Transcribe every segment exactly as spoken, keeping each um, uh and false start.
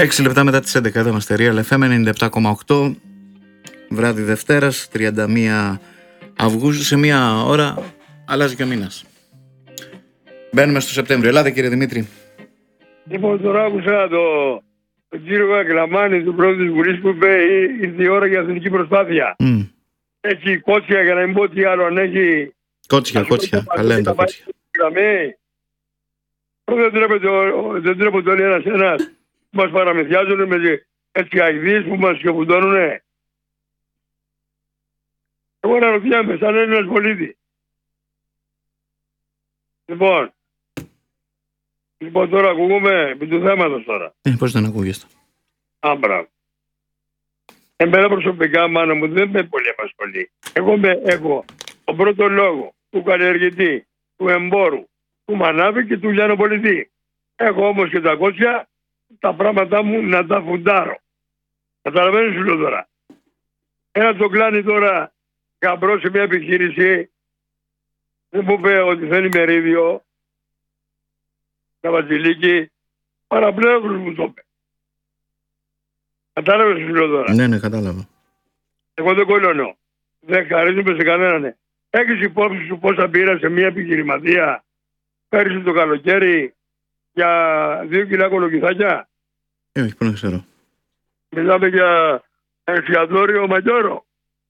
έξι λεπτά μετά τις έντεκα, εδώ είμαστε Real εφ εμ ενενήντα επτά κόμμα οκτώ, βράδυ Δευτέρας, τριάντα μία Αυγούστου, σε μία ώρα αλλάζει και ο μήνας. Μπαίνουμε στο Σεπτέμβριο. Ελάτε κύριε Δημήτρη. Λοιπόν, τώρα άκουσα το, τον κύριο Αγκλαμάνη του πρόεδρου της Βουλής που είπε ήρθε η ώρα για εθνική προσπάθεια. Mm. Έχει κότσια, για να μην πω τι άλλο, αν έχει... Κότσια, κότσια, καλά είναι τα κότσια. Δεν τρέπεται, δεν τρέπεται όλοι ένας ένας που μας παραμυθιάζουν με έτσι αηδίες που μας σκεφτώνουνε. Εγώ αναρωτιάμαι σαν Έλληνας πολίτη. Λοιπόν, λοιπόν τώρα ακούγουμε επί του θέματος τώρα. Ε, πώς δεν ακούγεστε. Άμπρα. Εμένα προσωπικά, μάνα μου, δεν με πολύ απασχολεί. Εγώ με έχω τον πρώτο λόγο του καλλιεργητή, του εμπόρου, του μανάβη και του λιανοπολιτή. Έχω όμως και τα κότσια, τα πράγματά μου να τα φουντάρω. Καταλαβαίνεις σου λέω τώρα. Ένα το κλάνει τώρα γαμπρό σε μια επιχείρηση, δεν μου είπε ότι θέλει μερίδιο, τα βασιλίκη, παραπλέον μου το είπε. Κατάλαβες σου λέω τώρα. Ναι, ναι, κατάλαβα. Εγώ δεν κολλώνω. Δεν χαρίζουμε σε κανέναν. Έχεις υπόψη σου πόσα πήρα σε μια επιχειρηματία πέρυσι το καλοκαίρι για δύο κιλά κολοκυθάκια. Ε, όχι, πού να ξέρω. Μιλάμε για εστιατόριο Μαγιόρο.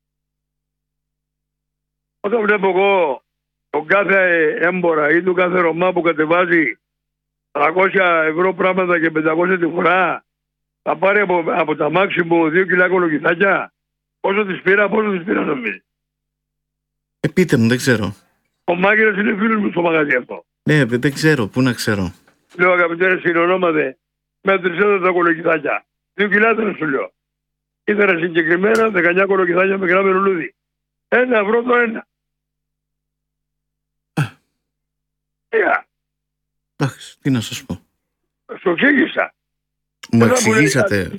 Όταν βλέπω εγώ τον κάθε έμπορα ή τον κάθε Ρωμά που κατεβάζει τριακόσια ευρώ πράγματα και πεντακόσια τη φορά, θα πάρει από, από τα μάξι μου δύο κιλά κολοκυθάκια. Πόσο τις πήρα, πόσο τις πήρα νομίζει. Ε, πείτε μου, δεν ξέρω. Ο Μάγκερας είναι φίλος μου στο μαγαζί αυτό. Ναι, δεν ξέρω, πού να ξέρω. Λέω αγαπητέ συνονόματε, μέτρησέ τα κολοκυθάκια. Δύο κιλά δεν σου λέω. Ήταν συγκεκριμένα δεκαεννιά κολοκυθάκια με γράμμενο λούδι. Ένα ευρώ το ένα. Yeah. Εντάξει, τι να σας πω. Στο εξήγησα. Μου εξηγήσατε.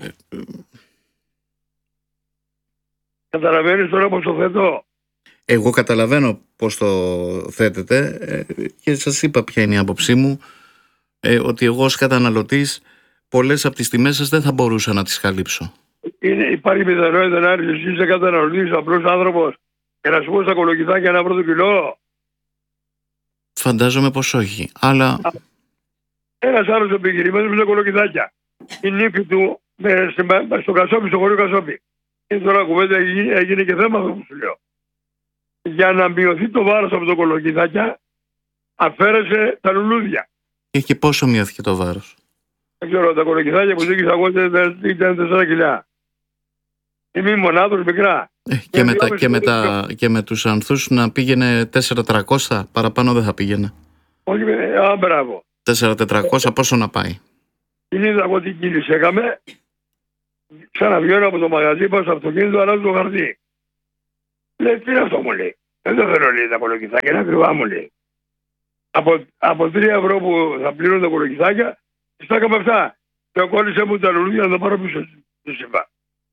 Καταλαβαίνεις τώρα πώς το θέτω. Εγώ καταλαβαίνω πώς το θέτετε και σας είπα ποια είναι η άποψή μου, ε, ότι εγώ ως καταναλωτής πολλές από τις τιμές σας δεν θα μπορούσα να τις καλύψω. Είναι, υπάρχει πιθανότητα να έρθεις εσύ είσαι καταναλωτής, απλός άνθρωπος και να σου πω στα κολοκυθάκια ένα πρώτο κιλό. Φαντάζομαι πως όχι, αλλά... Ένας άλλος επιχειρημένος με τα κολοκυθάκια. Η νύφη του με, στο Κασόπι, στο χωριό Κασόπι. Και τώρα κουβέντα έγινε, έγινε και θέμα αυτό που σου λέω. Για να μειωθεί το βάρος από το κολοκυθάκια, αφαίρεσε τα λουλούδια. Και, και πόσο μειώθηκε το βάρος? Δεν ξέρω, τα κολοκυθάκια που δίκησα εγώ ήταν τέσσερα κιλά. Είμαι μονάδος μικρά. Ε, και, και, μετά, και, μετά, και με τους ανθούς να πήγαινε τέσσερα χιλιάδες τριακόσια, παραπάνω δεν θα πήγαινε. Όχι, α, μπράβο. τέσσερα χιλιάδες τετρακόσια πόσο να πάει? Την είδα εγώ τι κίνηση έκαμε. Ξαναβγαίνω από το μαγαζί, πάω στο αυτοκίνητο, αλλάζω το χαρτί. Λέει, τι είναι αυτό μου λέει. Δεν το θέλω λέει τα κολοκυθάκια, είναι ακριβά μου λέει. Από, από τρία ευρώ που θα πληρώνω τα κολοκυθάκια, στα έκαμε αυτά. Και κόλλησε μου τα λουλούδια να τα πάρω πίσω στη σύμπα.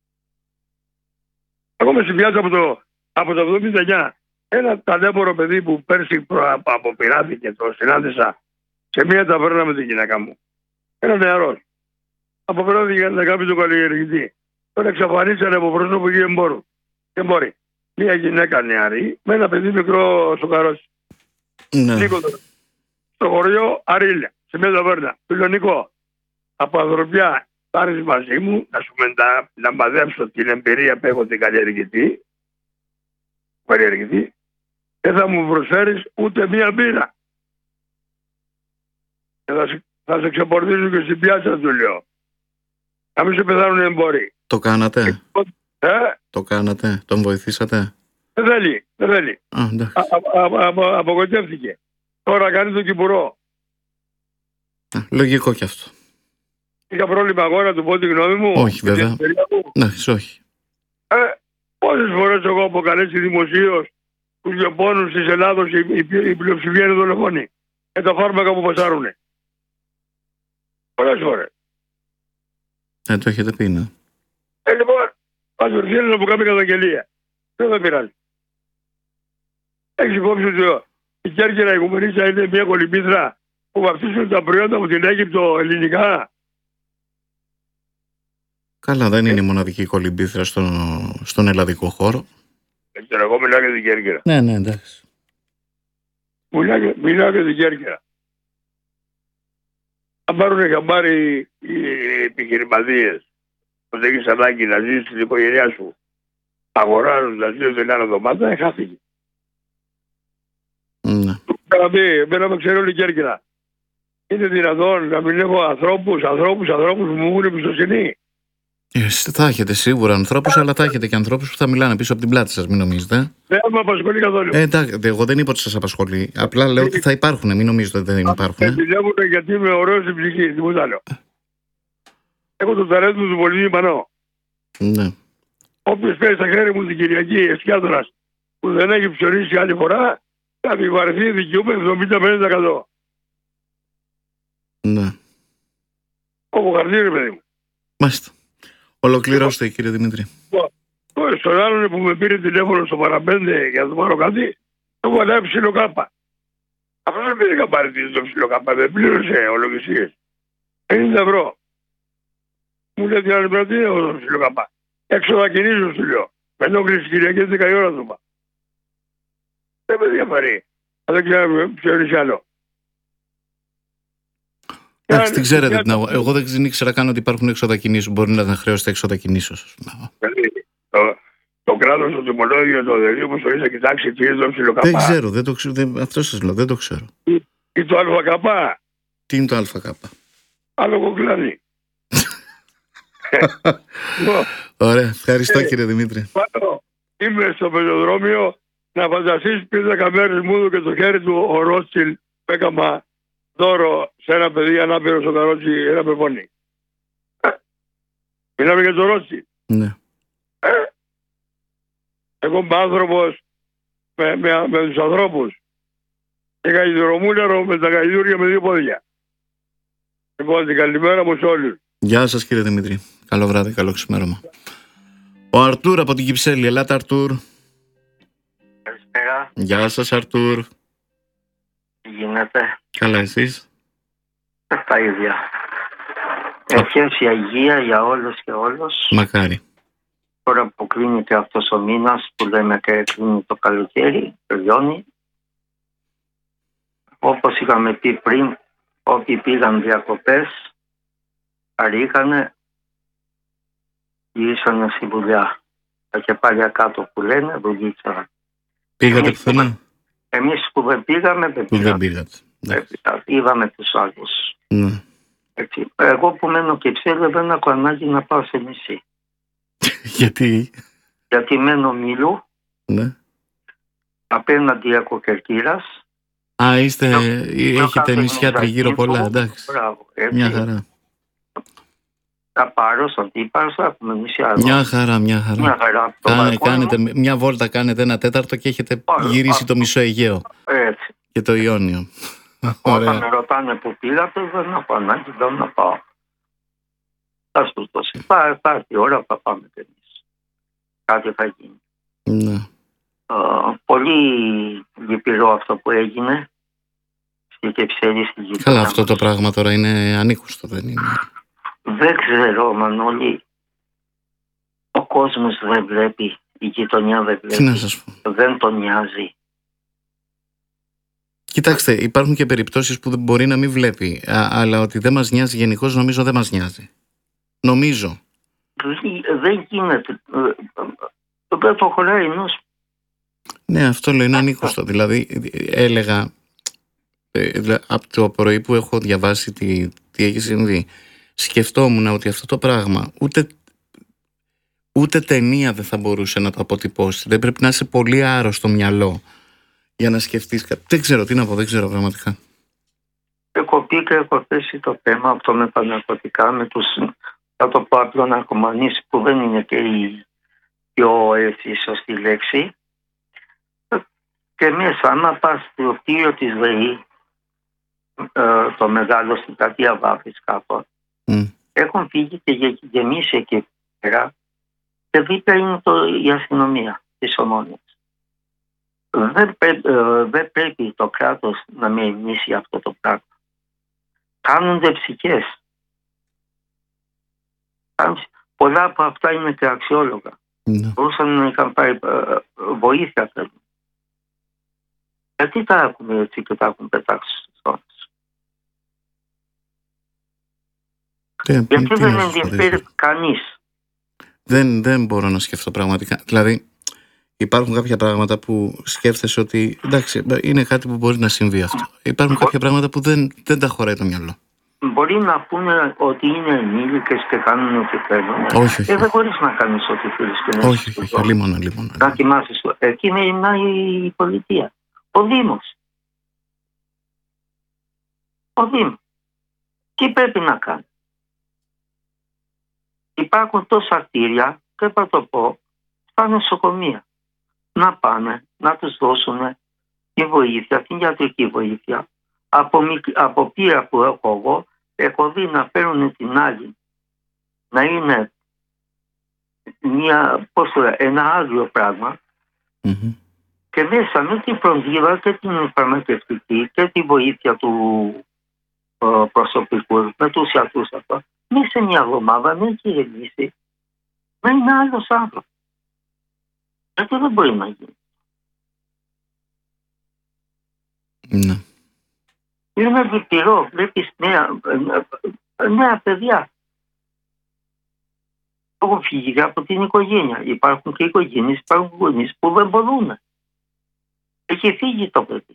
Εγώ με συμβιάζω από το, από το εβδομήντα εννιά. Ένα ταλέμπορο παιδί που πέρσι αποπειράθηκε, το συνάντησα σε μια ταβέρνα με την γυναίκα μου. Ένα νεαρός. Αποπειράθηκε να κάνει τον καλλιεργητή. Τώρα εξαφανίσανε από πρόσωπο και εμπόρου. Και μπορεί. Μια γυναίκα νεαρή με ένα παιδί μικρό στο καρότσι. Ναι. Νίκο τώρα. Στο χωριό Αρίλια, σε μια ταβέρνα. Του λέω Νίκο, από ανθρωπιά θα έρθεις μαζί μου να σου μετα... να μαδέψω την εμπειρία που έχω την καλλιεργητή. Καλλιεργητή. Και θα μου προσφέρεις ούτε μία μπύρα. Και θα σε, θα σε ξεπορτίζω και στην πιάτσα του λέω. Να μην σε πεθάνουν οι εμπόροι. Το κάνατε? Ε? Το κάνατε, τον βοηθήσατε? Δεν θέλει, δεν θέλει. Α, εντάξει. Α, α, α, α, απογοητεύτηκε. Τώρα κάνει τον Κυπουρό. Α, λογικό κι αυτό. Είχα πρόβλημα εγώ να του πω τη γνώμη μου. Όχι βέβαια. Ναι, όχι. Ε, πόσες φορές εγώ αποκαλέσει δημοσίως τους γεωπόνους της Ελλάδος η, η, η πλειοψηφία είναι δολοφόνοι. Και τα φάρμακα που πασάρουνε. Πολλές φορές. Ε, το έχετε πει, ναι. Ε, λοιπόν, ας βρεθεί να μου κάνει καταγγελία. Δεν θα πειράζει. Έχεις υπόψη ότι η Κέρκυρα, η Γουμενίτσα είναι μια κολυμπήθρα που βαφτίσουν τα προϊόντα από την Αίγυπτο ελληνικά. Καλά, δεν είναι η μοναδική κολυμπήθρα στον, στον ελλαδικό χώρο. Δεν ξέρω, εγώ μιλάω για την Κέρκυρα. Ναι, ναι, εντάξει. Μιλάω, μιλάω για την Κέρκυρα. Αν πάρουν χαμπάρι οι επιχειρηματίες ότι έχεις ανάγκη να ζήσεις στην οικογένειά σου, αγοράζοντας δύο την άλλη εβδομάδα, χάθηκε. Ναι. Καραμπή, εμένα με ξέρει όλη η Κέρκυρα. Είναι δυνατόν να μην έχω ανθρώπους, ανθρώπους, ανθρώπους που μου έχουν εμπιστοσύνη? Ε, θα έχετε σίγουρα ανθρώπους, αλλά θα έχετε και ανθρώπους που θα μιλάνε πίσω από την πλάτη σας, μην νομίζετε. Δεν με απασχολεί καθόλου. Ε, εντάξει, εγώ δεν είπα ότι σας απασχολεί. Απλά λέω ότι θα υπάρχουν, μην νομίζετε ότι δεν υπάρχουν. Με δουλεύουν γιατί είμαι ωραίος στην ψυχή, τίποτα άλλο. Έχω το ταλέντο του πολιτή Πανώ. Ναι. Όποιος παίρνει στα χέρια μου την Κυριακή Εσκιάδωρας που δεν έχει ψωνίσει άλλη φορά, θα τη βαρθεί δικαιούμαι εβδομήντα με πενήντα τοις εκατό. Ναι. Έχω χαρτί, ρε παιδί μου. Μάλιστα. Ολοκληρώστε, κύριε Δημήτρη. Στον άλλον που με πήρε τηλέφωνο στο παραπέντε για να του πάρω κάτι, έχω βάλει ψηλό κάπα. Αυτό δεν πήρε καμπάρι το ψηλό κάπα, δεν πλήρωσε ολογισίες. πενήντα ευρώ. Μου λέει την άλλη μέρα τι έχω το ψηλό κάπα. Έξω θα κινήσω, σου λέω. Με ενόχληση Κυριακή δέκα η ώρα του είπα. Δεν με διαφαρεί. Αν δεν ξέρω ποιο είναι άλλο. Εντάξει, την ξέρετε την αγορά. Εγώ δεν ήξερα καν ότι υπάρχουν έξοδα κινήσεων. Μπορεί να χρεώσετε έξοδα κινήσεων, ας πούμε. Το, το κράτος, το τιμολόγιο, το δελείο που στο είσαι κοιτάξει τι είναι το ψιλοκαπά. Δεν ξέρω, δεν το ξέρω. Δεν, αυτό σας λέω, δεν το ξέρω. Ή, ή το ΑΚ. Τι είναι το ΑΚ? Άλλο κοκλάνι. Ωραία, ευχαριστώ κύριε Δημήτρη. Πάνω, είμαι στο πεζοδρόμιο να φανταστείς πριν δέκα μέρες μου έδωκε το χέρι του ο Ρότσιλ που έκαμα δώρο σε ένα παιδί ανάπηρο στο καρότσι, ένα πεπόνι. Μιλάμε για το Ρότσιλ. Ναι. Εγώ είμαι άνθρωπος με, με, με τους ανθρώπους. Και γαϊδουρομούλαρο με τα γαϊδούρια με δύο πόδια. Λοιπόν, την καλημέρα μου σε όλους. Γεια σας κύριε Δημήτρη. Καλό βράδυ, καλό ξημέρωμα. Ο Αρτούρ από την Κυψέλη. Ελάτε Αρτούρ. Καλησπέρα. Γεια σας Αρτούρ. Τι γίνεται? Καλά εσείς? Τα ίδια. Ευχές για υγεία για όλους και όλους. Μακάρι. Τώρα που κλείνεται αυτός ο μήνας που λέμε και κλείνει το καλοκαίρι, τελειώνει. Όπως είχαμε πει πριν, όποιοι πήγαν διακοπές, χαρήκανε, γυρίσανε στη δουλειά. Τα κεφάλια κάτω που λένε, δουλίτσα. Πήγατε πουθενά? Εμείς που δεν πήγαμε, δεν Που δεν πήγαμε. πήγατε. Είδαμε τους άλλους. Ναι. Έτσι. Εγώ που μένω και ξέρω δεν έχω ανάγκη να πάω σε νησί. Γιατί? Γιατί μένω Μήλου, Ναι. απέναντι από Κερκύρας. Α, είστε, Πιο- έχετε πιο νησιά κάτω τριγύρω είναι πολλά, Ζακίνθου. εντάξει. Μπράβο. Έτσι. Μια χαρά. Θα πάρω στον Τύπαρσο, έχουμε νησιά εδώ. Μια χαρά, μια χαρά. Μια χαρά από το Κάνε, μπαλκόνι κάνετε, μου. μια βόλτα κάνετε ένα τέταρτο και έχετε Πάρα, γυρίσει πάρα. το μισό Αιγαίο Έτσι. και το Ιόνιο. Όταν Ωραία. με ρωτάνε που πήγατε, δεν έχω ανάγκη δεν να πάω. Θα σου δώσει. Θα θα έρθει η ώρα που θα πάμε κι εμείς. Κάτι θα γίνει. Ναι. Ε, πολύ λυπηρό αυτό που έγινε στη Κυψέλη, στη γειτονιά Καλά, αυτό μας. το πράγμα τώρα είναι ανήκουστο, δεν είναι? Δεν ξέρω, Μανώλη. Ο κόσμος δεν βλέπει, η γειτονιά δεν Τι βλέπει, να σας πω. δεν τον νοιάζει. Κοιτάξτε, υπάρχουν και περιπτώσεις που δεν μπορεί να μην βλέπει, α, αλλά ότι δεν μας νοιάζει γενικώς, νομίζω δεν μας νοιάζει. Νομίζω. Δεν- Δεν γίνεται. Ε, ε, Δεν το χωράει ενός. Ναι, αυτό λέω, είναι ανήκουστο. Δηλαδή, έλεγα ε, δηλα- από το πρωί που έχω διαβάσει τι, τι έχει συμβεί, σκεφτόμουν ότι αυτό το πράγμα ούτε, ούτε ταινία δεν θα μπορούσε να το αποτυπώσει. Δεν πρέπει να είσαι πολύ άρρωστο μυαλό για να σκεφτείς κάτι. Δεν ξέρω τι να πω, δεν ξέρω πραγματικά. Έχω πει και έχω θέσει το θέμα αυτό με τα ναρκωτικά, με τους, θα το πω απλό, ναρκωμανείς, που δεν είναι και η πιο έτσι σωστή λέξη. Και μέσα, άμα πας στο κτίριο της ΔΕΗ, ε, το μεγάλο στην πλατεία Βάφης κάπου, Mm. έχουν φύγει και γε- γεμίσει εκεί πέρα και δίπλα είναι το, η αστυνομία της Ομόνιας. Δεν, πρέ- ε, δεν πρέπει το κράτος να με εμνήσει αυτό το πράγμα. Κάνονται ψυχές. πολλά από αυτά είναι και αξιόλογα. Ναι. Μπορούσαν να είχαν πάρει βοήθεια. Θέλουν. Γιατί τα έχουμε έτσι και τα έχουν πετάξει στις ώρες. Γιατί δεν ενδιαφέρει κανείς. Δεν, δεν μπορώ να σκεφτώ πραγματικά. Δηλαδή, υπάρχουν κάποια πράγματα που σκέφτεσαι ότι εντάξει, είναι κάτι που μπορεί να συμβεί αυτό. Υπάρχουν Μπο... κάποια πράγματα που δεν, δεν τα χωράει το μυαλό. Μπορεί να πούνε ότι είναι ενήλικες και κάνουν ό,τι θέλουν. Όχι, όχι. Ε, δεν μπορείς να κάνεις ό,τι θέλεις. Όχι, όχι, όχι. Λίμωνα, λίμωνα. Να κοιμάσαι. Εκεί είναι η πολιτεία. Ο Δήμος. Ο Δήμος. Τι πρέπει να κάνει. Υπάρχουν τόσα κτίρια και θα το πω στα νοσοκομεία. Να πάνε, να τους δώσουν τη βοήθεια, την ιατρική βοήθεια. Από, από πείρα που έχω εγώ, έχω δει να φέρουν την άλλη. Να είναι μια, πώς το λέω, ένα άγριο πράγμα. Mm-hmm. Και μέσα με την φροντίδα και την φαρμακευτική και τη βοήθεια του ε, προσωπικού, με τους ιατρούς αυτά. Μέσα σε μια εβδομάδα να έχει γεμίσει, να είναι άλλος άνθρωπος. Γιατί δεν μπορεί να γίνει. Ναι. Είναι λυπηρό, βλέπεις νέα, νέα παιδιά. Έχουν φύγει από την οικογένεια. Υπάρχουν και οικογένειες, υπάρχουν γονείς που δεν μπορούν. Έχει φύγει το παιδί.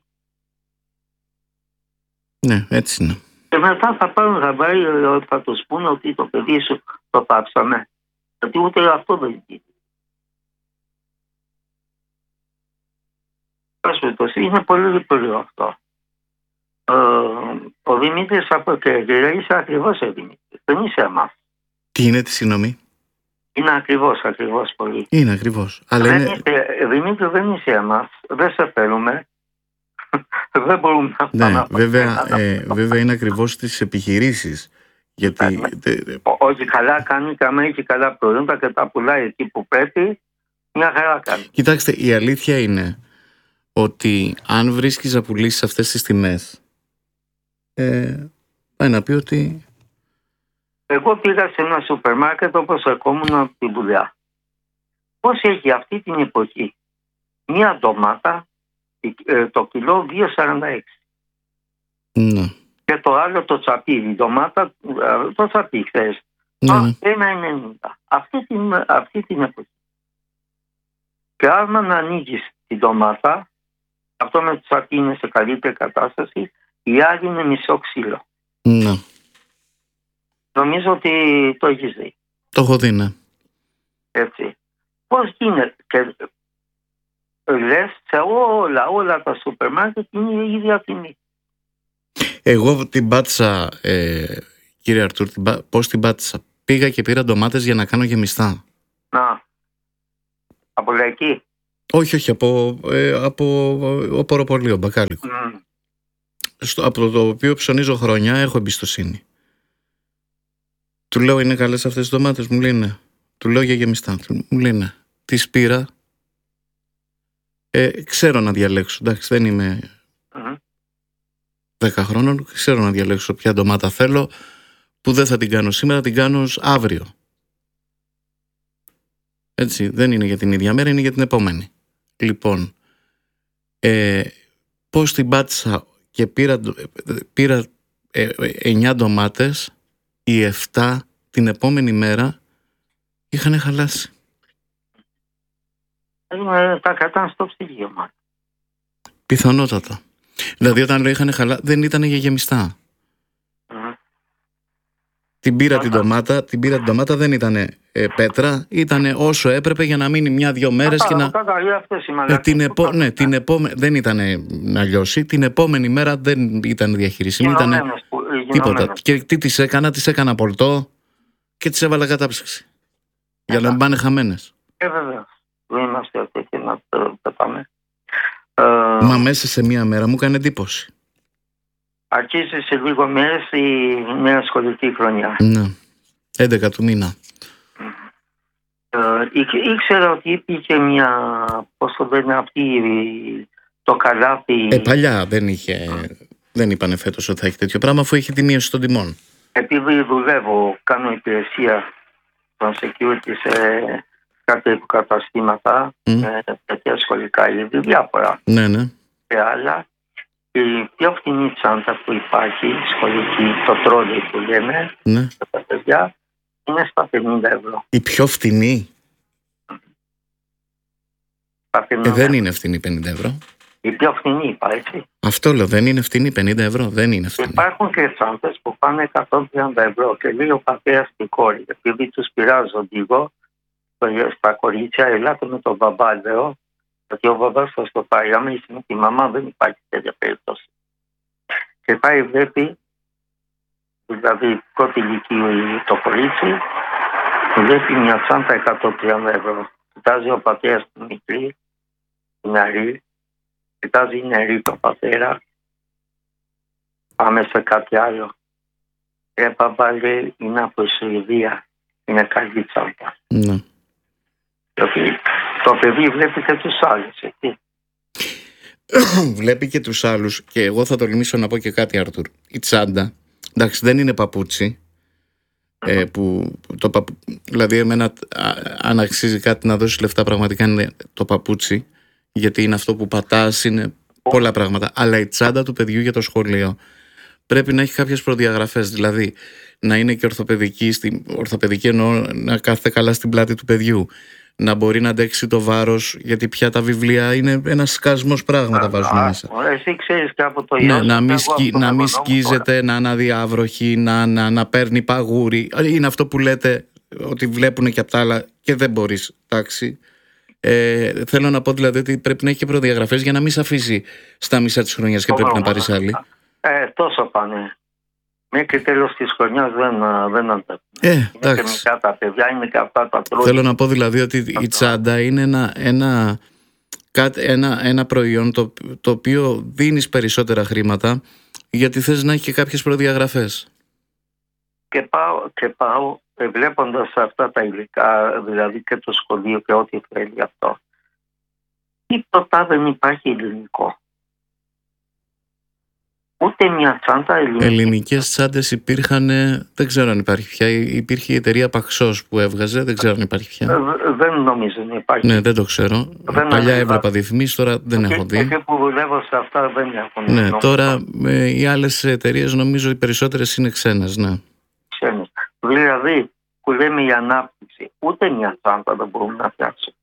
Ναι, έτσι είναι. Και μετά θα πάρουν χαμπάρι, θα τους πούνε ότι το παιδί σου το πάψαμε. Γιατί ούτε αυτό δεν γίνει. Είναι πολύ λυπηρό αυτό. Ε, ο Δημήτρης από Κέρκυρα είσαι ακριβώς ο Δημήτρης. Δεν είσαι εμάς. Τι είναι, τη συγγνώμη. Είναι ακριβώς, ακριβώς πολύ. Είναι ακριβώς. Αλλά δεν είναι... είσαι, Δημήτρη, δεν είσαι εμάς. Δεν σε θέλουμε. Δεν μπορούμε να ναι, να βέβαια, ε, βέβαια είναι ακριβώς στις επιχειρήσεις. Γιατί... Όχι, καλά κάνει και άμα έχει καλά προϊόντα και τα πουλάει εκεί που πρέπει, μια χαρά κάνει. Κοιτάξτε, η αλήθεια είναι ότι αν βρίσκεις να πουλήσεις αυτές τις τιμές, ε, πάει να πει ότι... Εγώ πήγα σε ένα σούπερ μάρκετ όπως ερχόμουν από τη δουλειά. Πώς έχει αυτή την εποχή μια ντομάτα, το κιλό δύο σαράντα έξι. Ναι. Και το άλλο το τσαπί, η ντομάτα, το τσαπί χθες, ναι, ναι. ένα ενενήντα. Αυτή την, αυτή την εποχή. Και άμα να ανοίγεις την ντομάτα, αυτό με το τσαπί είναι σε καλύτερη κατάσταση, η άλλη είναι μισό ξύλο. Ναι. Νομίζω ότι το έχεις δει. Το έχω δει, ναι. Έτσι. Πώς γίνεται. Και λες σε όλα, όλα τα σούπερ μάρκετ είναι η ίδια τιμή. Εγώ την πάτησα, ε, κύριε Αρτούρ, την, πώς την πάτησα. Πήγα και πήρα ντομάτες για να κάνω γεμιστά. Να. Από Λαϊκή. Όχι, όχι, από, ε, από οποροπολείο, μπακάλικο. Mm. Στο, από το οποίο ψωνίζω χρόνια, έχω εμπιστοσύνη. Του λέω, είναι καλές αυτές τις ντομάτες, μου λένε. Του λέω για γεμιστά, μου λένε. Τις πήρα. Ε, ξέρω να διαλέξω, εντάξει, δεν είμαι Mm. δέκα χρόνων, ξέρω να διαλέξω ποια ντομάτα θέλω, που δεν θα την κάνω σήμερα, την κάνω αύριο. Έτσι, δεν είναι για την ίδια μέρα, είναι για την επόμενη. Λοιπόν, ε, πώς την πάτησα και πήρα, πήρα ε, εννιά ντομάτες, οι εφτά την επόμενη μέρα είχαν χαλάσει. Ε, τα κρατάνε στο ψυγείο μας. Πιθανότατα. Δηλαδή όταν λέω είχαν χαλάσει, δεν ήταν για γεμιστά. Mm. Την πήρα την ντομάτα, την πήρα την ντομάτα, δεν ήταν ε, πέτρα, ήταν όσο έπρεπε για να μείνει μια-δυο μέρες και να... Ε, την επό... Ναι, την επόμενη... δεν ήταν να λιώσει, την επόμενη μέρα δεν ήταν διαχειρισιμή, ήταν τίποτα. Και τι τις έκανα, τις έκανα πολτό και τις έβαλα κατάψυξη. Για να μην πάνε χαμένες. Ε, βέβαια. Δεν είμαστε τέτοιοι να πετάμε. Μα μέσα σε μία μέρα μου έκανε εντύπωση. Αρχίζει σε λίγο μέρες η νέα σχολική χρονιά. Ναι, έντεκα του μήνα. Ε, ήξερα ότι υπήρχε μια, πώς το λένε αυτή, το καλάθι. Ε, παλιά δεν είχε, δεν είπανε φέτος ότι θα έχει τέτοιο πράγμα, αφού έχει τη μείωση των τιμών. Επειδή δουλεύω, κάνω υπηρεσία τον security σε κάποια υποκαταστήματα Mm. με τέτοια σχολικά είδη, διάφορα Ναι, ναι. και άλλα. Η πιο φθηνή τσάντα που υπάρχει, σχολική, το τρόλι που λέμε, Ναι. για τα παιδιά, είναι στα πενήντα ευρώ. Η πιο φτηνή. Στα Ε, δεν είναι φτηνή πενήντα ευρώ. Η πιο φθηνή είπα, έτσι. Αυτό λέω, δεν είναι φτηνή πενήντα ευρώ. Δεν είναι φτηνή. Υπάρχουν και τσάντες που πάνε εκατόν τριάντα ευρώ και λέει ο πατέρας στην κόρη, επειδή τους πειράζω λίγο στα κορίτσια, ελάτε με τον μπαμπά, λέω, γιατί ο μπαμπάς θα στο πάει. Άμα είσαι με τη μαμά, δεν υπάρχει τέτοια περίπτωση. Και πάει, βλέπει, δηλαδή πρώτη ηλικία το κορίτσι, βλέπει μια τσάντα εκατόν τριάντα ευρώ. Κοιτάζει ο πατέρας του μικρή, την νεαρή, κοιτάζει η νεαρή τον πατέρα, πάμε σε κάτι άλλο. Ε, μπαμπά, λέει, είναι από η Σουηδία, είναι καλή τσάντα. Ναι. Γιατί το παιδί βλέπει και τους άλλους, έτσι. Βλέπει και τους άλλους. Και εγώ θα τολμήσω να πω και κάτι, Άρτουρ. Η τσάντα, εντάξει, δεν είναι παπούτσι. Ε, που το παπου... Δηλαδή εμένα α, αν αξίζει κάτι να δώσει λεφτά, πραγματικά είναι το παπούτσι, γιατί είναι αυτό που πατάς, είναι πολλά πράγματα. Αλλά η τσάντα του παιδιού για το σχολείο πρέπει να έχει κάποιες προδιαγραφές. Δηλαδή να είναι και ορθοπαιδική, στην... ορθοπαιδική εννοώ να κάθεται καλά στην πλάτη του παιδιού, να μπορεί να αντέξει το βάρος, γιατί πια τα βιβλία είναι ένας σκασμός πράγματα βάζουν μέσα. Εσύ ξέρεις και από το ναι, να μην, σκι, να μην σκίζεται, να είναι αδιάβροχη, να, να, να παίρνει παγούρι. Είναι αυτό που λέτε ότι βλέπουν και απ' τα άλλα και δεν μπορείς, εντάξει. Ε, θέλω να πω δηλαδή ότι πρέπει να έχει και προδιαγραφές για να μην σε αφήσει στα μισά της χρονιάς και πρέπει να πάρεις άλλη. Ε, τόσο πάνε. Μέχρι τέλος της χρονιάς δεν, δεν αντέχουν. Ε, είναι και μικρά τα παιδιά, είναι και αυτά τα τρώνε. Θέλω να πω δηλαδή ότι η τσάντα είναι ένα, ένα, ένα, ένα προϊόν το, το οποίο δίνεις περισσότερα χρήματα, γιατί θες να έχει και κάποιες προδιαγραφές. Και πάω, και πάω βλέποντας αυτά τα υλικά, δηλαδή και το σχολείο και ό,τι θέλει αυτό. Τίποτα δεν υπάρχει ελληνικό. Ούτε μια τσάντα ελληνική. Ελληνικές τσάντες υπήρχαν, δεν ξέρω αν υπάρχει πια. Υπήρχε η εταιρεία Παξός που έβγαζε, δεν ξέρω αν υπάρχει πια. Ε, δεν νομίζω να υπάρχει. Ναι, δεν το ξέρω. Δεν Παλιά έβλεπα διαφημίσεις, τώρα δεν και, έχω δει. Εκεί που δουλεύω σε αυτά δεν έχω. Ναι, νομίζω. Τώρα ε, οι άλλες εταιρείες νομίζω οι περισσότερες είναι ξένες, ναι. Ξένες. Δηλαδή που λέμε η ανάπτυξη, ούτε μια τσάντα δεν μπορούμε να φτιάξουμε.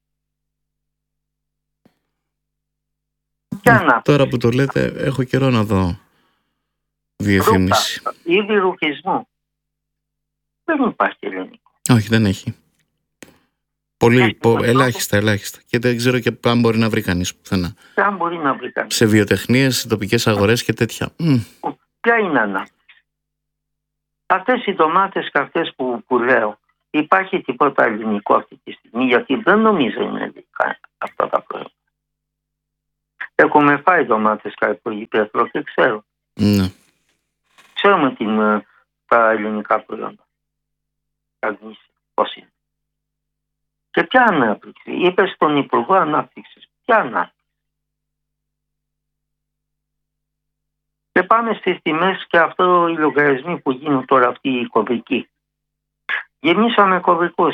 Ε, τώρα που το λέτε έχω καιρό να δω διαφήμιση. Ήδη ρουχισμού. Δεν υπάρχει ελληνικό. Όχι, δεν έχει. Πολύ, πο, ελάχιστα, ελάχιστα. Και δεν ξέρω και αν μπορεί να βρει κανείς πουθενά. Και αν μπορεί να βρει κανείς. Σε βιοτεχνίες, σε τοπικές αγορές και τέτοια. Ποια είναι ανάπτυξη. Αυτές οι ντομάτες και αυτές που, που λέω, υπάρχει τίποτα ελληνικό αυτή τη στιγμή, γιατί δεν νομίζω είναι ελληνικά αυτά τα προϊόντα. Έχουμε φάει ντομάτες κάπου υπέρπρο και ξέρω. Ναι. Ξέρουμε την, τα ελληνικά προϊόντα. Πώς είναι. Και ποια ανάπτυξη. Είπε στον Υπουργό Ανάπτυξης. Ποια ανάπτυξη. Και πάμε στις τιμές και αυτό οι λογαριασμοί που γίνουν τώρα αυτοί οι κωδικοί. Γεμίσαμε κωδικούς.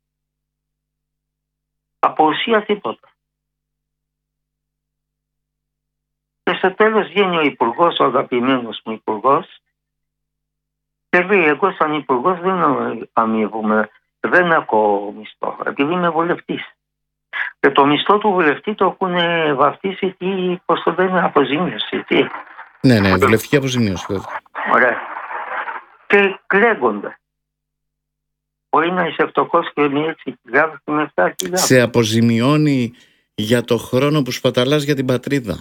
Από ουσία τίποτα. Και στο τέλος βγαίνει ο Υπουργός, ο αγαπημένος μου Υπουργός, και λέει, εγώ σαν Υπουργός δεν αμείβομαι, δεν έχω μισθό, επειδή είμαι βουλευτής. Και το μισθό του βουλευτή το έχουν βαφτίσει, τι, πώς το λένε, αποζημίωση, τι. Ναι, ναι, βουλευτική αποζημίωση, βέβαια. Ωραία. Και κλαίγονται. Μπορεί να είσαι φτωχός και με έξι χιλιάδες και με επτά χιλιάδες. Σε αποζημιώνει για το χρόνο που σπαταλάς για την πατρίδα.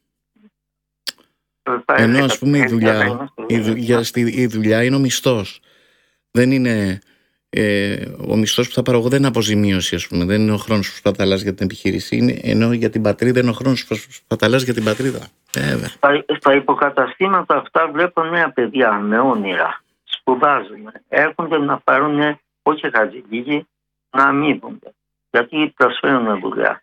Ενώ ας πούμε η δουλειά, η δουλειά, η δουλειά είναι ο μισθός. Δεν είναι ε, ο μισθός που θα πάρω εγώ, δεν είναι αποζημίωση, ας πούμε. Δεν είναι ο χρόνος που σπαταλάς για την επιχείρηση. Είναι, ενώ για την πατρίδα είναι ο χρόνος που σπαταλάς για την πατρίδα. Ε, στα, στα υποκαταστήματα αυτά βλέπω νέα παιδιά με όνειρα. Σπουδάζουν. Έρχονται να πάρουν, όχι χατζηλίγοι, να αμείβονται. Γιατί προσφέρουν δουλειά.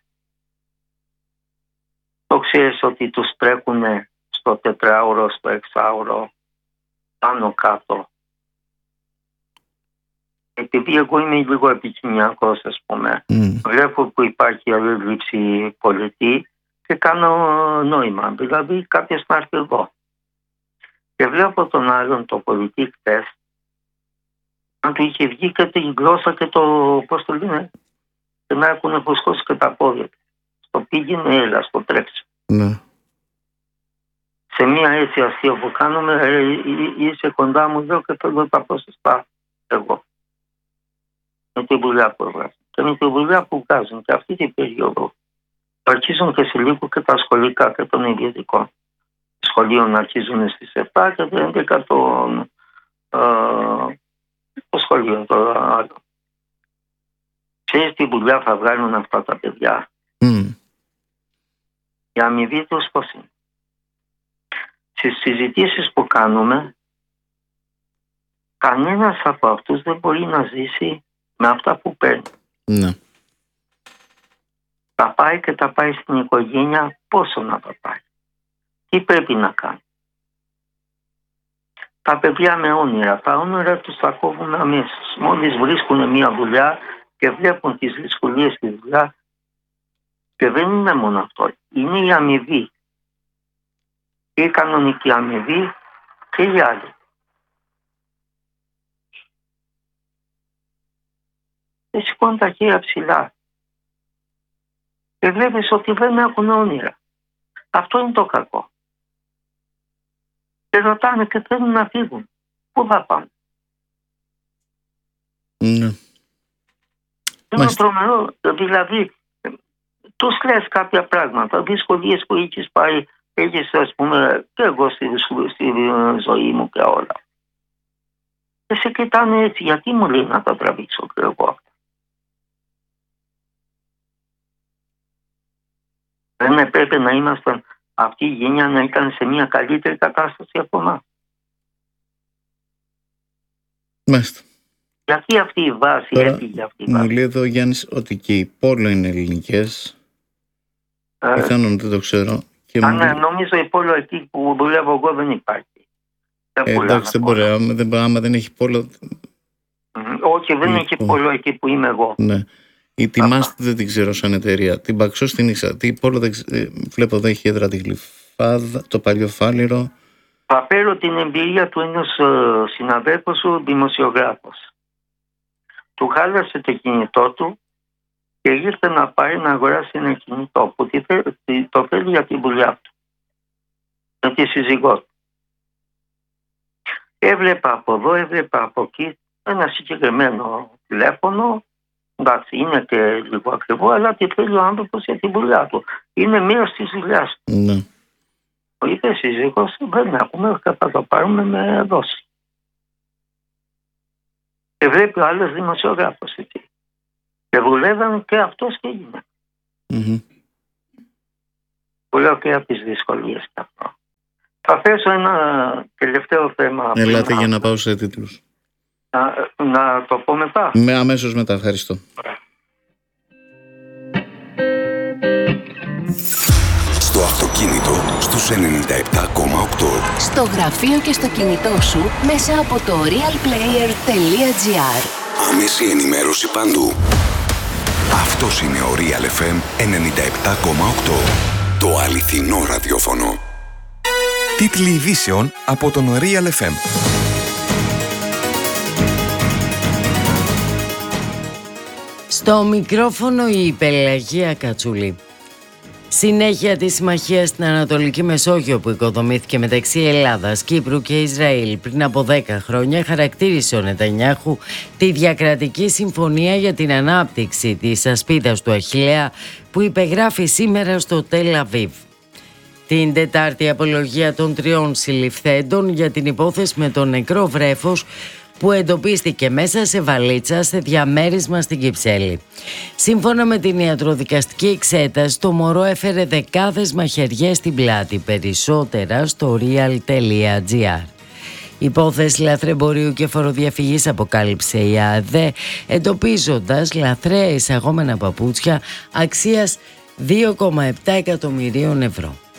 Το ξέρεις ότι τους τρέχουν στο τετράωρο, στο εξάωρο, πάνω κάτω. Και επειδή εγώ είμαι λίγο επικοινωνιακός, ας πούμε, mm. βλέπω που υπάρχει αλληλήψη πολιτή και κάνω νόημα. Δηλαδή κάποιος να έρθει εδώ. Και βλέπω τον άλλον, το πολιτή χτες, να του είχε βγει και την γλώσσα και το, πώς το λένε, και να έχουν φουσκώσει και τα πόδια. Στο πήγαινε, έλα, στο τρέξε. Ναι. Σε μία έτσι αστείο που κάνουμε, ε, είσαι κοντά μου, λέω και θέλω τα ποσοστά εγώ. Με τη δουλειά που έβγαζαν. Και με τη δουλειά που βγάζουν και αυτή την περίοδο αρχίζουν και σε λίγο και τα σχολικά και των ιδιωτικών. Σχολείων αρχίζουν στις επτά και το έντεκα των, ε, το σχολείο το άλλο. Ξέρεις τι δουλειά θα βγάλουν αυτά τα παιδιά. Mm. Η αμοιβή τους πώς είναι. Στις συζητήσεις που κάνουμε, κανένας από αυτούς δεν μπορεί να ζήσει με αυτά που παίρνει. Ναι. Τα πάει και τα πάει στην οικογένεια, πόσο να τα πάει. Τι πρέπει να κάνει. Τα παιδιά με όνειρα, τα όνειρα τους τα κόβουν αμέσως. Μόλις βρίσκουν μια δουλειά και βλέπουν τις δυσκολίες στη δουλειά, και δεν είναι μόνο αυτό, είναι η αμοιβή. Η κανονική αμοιβή και οι άλλοι. Και σηκώνουν τα χέρια ψηλά. Και βλέπεις ότι δεν έχουν όνειρα. Αυτό είναι το κακό. Και ρωτάνε και θέλουν να φύγουν. Πού θα πάνε. Ναι. Είναι τρομερό. Δηλαδή, τους λες κάποια πράγματα, δυσκολίες που έχεις πάει, έχεις, ας πούμε, και εγώ στη, στη ζωή μου και όλα. Και σε κοιτάνε έτσι, γιατί μου λέει να τα τραβήξω και εγώ αυτά. Δεν έπρεπε να ήμασταν, αυτή η γενιά να ήταν σε μια καλύτερη κατάσταση από εμάς. Μάλιστα. Γιατί αυτή η βάση έφυγε αυτή η βάση. Μου λέει εδώ ο Γιάννης ότι και οι πόλο είναι ελληνικές. Ε, Πιθανόν δεν το ξέρω. Και αν μου... νομίζω η πόλο εκεί που δουλεύω εγώ δεν υπάρχει. Ε, εντάξει, δεν μπορεί. Άμα δεν, άμα δεν έχει πόλο... Mm, όχι, δεν έχει πόλο εκεί που είμαι εγώ. Ναι. Η Τιμάστ δεν την ξέρω σαν εταιρεία. Την Παξό στην Ίσα. Τι πόλο δεν ξέρω. Βλέπω εδώ έχει έδρα τη Γλυφάδα, το παλιό Φάληρο. Θα φέρω την εμπειρία του ενός uh, συναδέλφου σου, δημοσιογράφος. Του χάλασε το κινητό του και ήρθε να πάει να αγοράσει ένα κινητό που το θέλει για τη δουλειά του. Με τη σύζυγό του. Έβλεπα από εδώ, έβλεπα από εκεί ένα συγκεκριμένο τηλέφωνο. Εντάξει, είναι και λίγο ακριβό, αλλά τι θέλει ο άνθρωπος για τη δουλειά του. Είναι μέρος της δουλειάς του. Ναι. Είπε σύζυγος, δεν έχουμε, θα το πάρουμε με δόση. Και βλέπει ο άλλος δημοσιογράφος εκεί. Και δουλεύαν και αυτός και η γυναίκα. Mm-hmm. Που λέω και από τις δυσκολίες και αυτό. Θα θέσω ένα τελευταίο θέμα. Ελάτε για να πάω σε τίτλους. Να, να το πω μετά. Με αμέσως μετά, ευχαριστώ. Στο αυτοκίνητο στους ενενήντα επτά κόμμα οκτώ. Στο γραφείο και στο κινητό σου μέσα από το real player τελεία τζι άρ. Άμεση ενημέρωση παντού. Αυτός είναι ο Real εφ εμ ενενήντα επτά κόμμα οκτώ. Το αληθινό ραδιόφωνο. Τίτλοι ειδήσεων από τον Real εφ εμ. Στο μικρόφωνο η Πελαγία Κατσούλη. Συνέχεια της συμμαχίας στην Ανατολική Μεσόγειο που οικοδομήθηκε μεταξύ Ελλάδας, Κύπρου και Ισραήλ πριν από δέκα χρόνια, χαρακτήρισε ο Νετανιάχου τη διακρατική συμφωνία για την ανάπτυξη της ασπίδας του Αχιλλέα που υπεγράφει σήμερα στο Τελ Αβίβ. Την Τετάρτη απολογία των τριών συλληφθέντων για την υπόθεση με το νεκρό βρέφος που εντοπίστηκε μέσα σε βαλίτσα σε διαμέρισμα στην Κυψέλη. Σύμφωνα με την ιατροδικαστική εξέταση, το μωρό έφερε δεκάδες μαχαιριές στην πλάτη, περισσότερα στο real τελεία τζι άρ. Υπόθεση λαθρεμπορίου και φοροδιαφυγής αποκάλυψε η ΑΔΕ, εντοπίζοντας λαθρέα εισαγόμενα παπούτσια αξίας δύο κόμμα επτά εκατομμυρίων ευρώ.